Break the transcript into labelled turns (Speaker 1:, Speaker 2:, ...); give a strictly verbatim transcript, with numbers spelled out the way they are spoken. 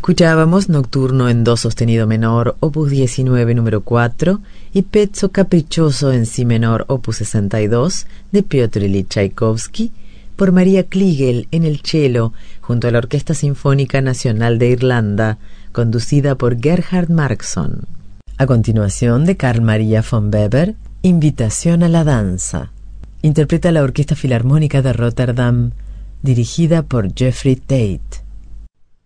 Speaker 1: Escuchábamos Nocturno en Do sostenido menor, opus diecinueve, número cuatro, y Pezzo caprichoso en Si menor, opus sesenta y dos, de Piotr Ilyich Tchaikovsky, por María Kliegel en el cello, junto a la Orquesta Sinfónica Nacional de Irlanda, conducida por Gerhard Markson. A continuación, de Carl Maria von Weber, Invitación a la danza. Interpreta la Orquesta Filarmónica de Rotterdam, dirigida por Jeffrey Tate.